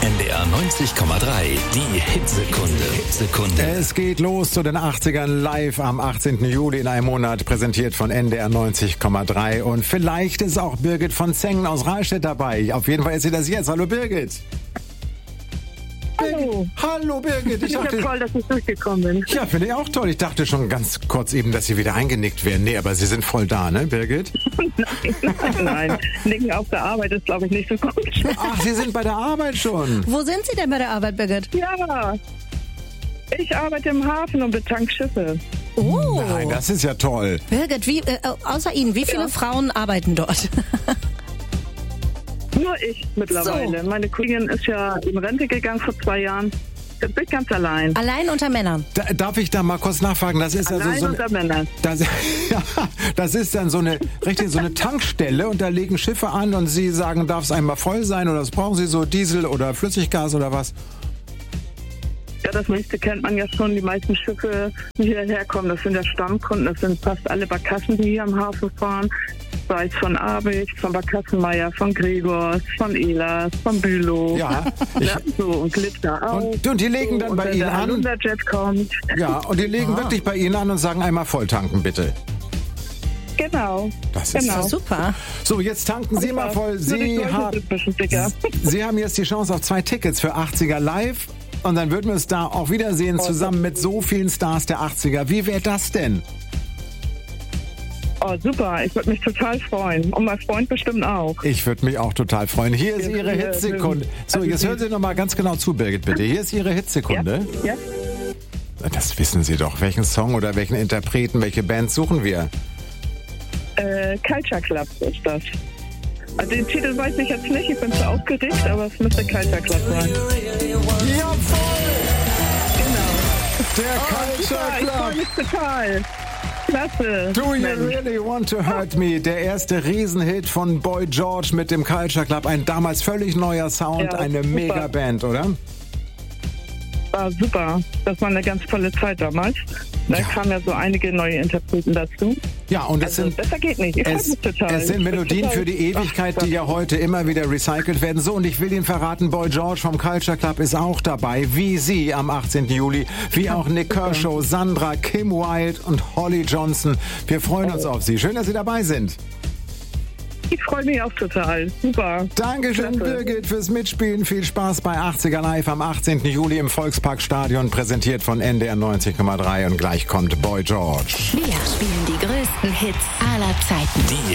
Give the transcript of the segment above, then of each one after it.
NDR 90,3, die Hitsekunde. Es geht los zu den 80ern live am 18. Juli in einem Monat, präsentiert von NDR 90,3. Und vielleicht ist auch Birgit von Zengen aus Rahlstedt dabei. Auf jeden Fall ist sie das jetzt. Hallo Birgit. Hallo. Hallo Birgit. Ich dachte, toll, dass ich durchgekommen bin. Ja, finde ich auch toll. Ich dachte schon ganz kurz eben, dass Sie wieder eingenickt wären. Nee, aber Sie sind voll da, ne, Birgit? Nein. Nicken auf der Arbeit ist, glaube ich, nicht so gut. Ach, Sie sind bei der Arbeit schon. Wo sind Sie denn bei der Arbeit, Birgit? Ja. Ich arbeite im Hafen und betank Schiffe. Oh. Nein, das ist ja toll. Birgit, außer Ihnen, wie viele Frauen arbeiten dort? Nur ich mittlerweile. So. Meine Kollegin ist ja in Rente gegangen vor 2 Jahren. Jetzt bin ich ganz allein. Allein unter Männern? Darf ich da mal kurz nachfragen? Das ist allein also so unter Männern. Das ist dann so eine Tankstelle und da legen Schiffe an und Sie sagen, darf es einmal voll sein oder was brauchen Sie so, Diesel oder Flüssiggas oder was? Ja, das meiste kennt man ja schon. Die meisten Schiffe, die hierher kommen, das sind ja Stammkunden. Das sind fast alle Barkassen, die hier am Hafen fahren. Sei es von Abig, von Barkassenmeier, von Gregors, von Elas, von Bülow. Ja. So, und Glitzer auch. Und die legen dann bei Ihnen an. Der Jet kommt. Ja, und die legen wirklich bei Ihnen an und sagen, einmal voll tanken, bitte. Genau. Das ist super. So, jetzt tanken Sie mal voll. Sie haben jetzt die Chance auf 2 Tickets für 80er live. Und dann würden wir uns da auch wiedersehen, zusammen mit so vielen Stars der 80er. Wie wäre das denn? Oh, super. Ich würde mich total freuen. Und mein Freund bestimmt auch. Ich würde mich auch total freuen. Hier ist Ihre Hitsekunde. So, jetzt hören Sie noch mal ganz genau zu, Birgit, bitte. Hier ist Ihre Hitsekunde. Ja. Das wissen Sie doch. Welchen Song oder welchen Interpreten, welche Band suchen wir? Culture Club ist das. Also den Titel weiß ich jetzt nicht. Ich bin zu aufgeregt, aber es müsste Culture Club sein. Jawohl! Genau. Der Culture Club. Ich freue mich total. Klasse. Do You Really Want to Hurt Me? Der erste Riesenhit von Boy George mit dem Culture Club. Ein damals völlig neuer Sound, eine Megaband, oder? War super. Das war eine ganz tolle Zeit damals. Da kamen ja so einige neue Interpreten dazu. Ja, und besser geht nicht. Ich freue mich total. Es sind Melodien für die Ewigkeit, die ja heute immer wieder recycelt werden. So, und ich will Ihnen verraten, Boy George vom Culture Club ist auch dabei, wie Sie am 18. Juli, wie auch Nick Kershaw, Sandra, Kim Wilde und Holly Johnson. Wir freuen uns auf Sie. Schön, dass Sie dabei sind. Ich freue mich auch total. Super. Dankeschön, Klasse. Birgit, fürs Mitspielen. Viel Spaß bei 80er Live am 18. Juli im Volksparkstadion, präsentiert von NDR 90,3. Und gleich kommt Boy George. Wir spielen die größten Hits aller Zeiten. Die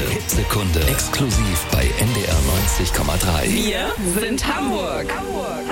Hitsekunde. Exklusiv bei NDR 90,3. Wir sind Hamburg.